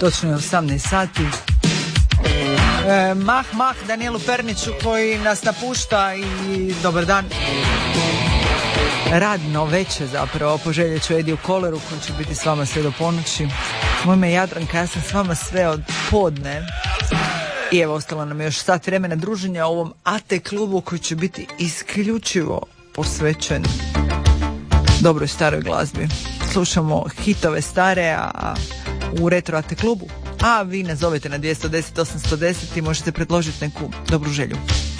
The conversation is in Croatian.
Točno je 18 sati. Mah Danijelu Perniću koji nas napušta i dobar dan. Radno veće zapravo poželjet ću Ediju Koleru koji će biti s vama sve do ponoći. Moje ime je Jadranka, ja sam s vama sve od podne. I evo, ostalo nam je još sat vremena druženja u ovom AT klubu koji će biti isključivo posvećen dobroj staroj glazbi. Slušamo hitove stare, a u Retro AT klubu. A vi nazovete na 210 810 i možete predložiti neku dobru želju.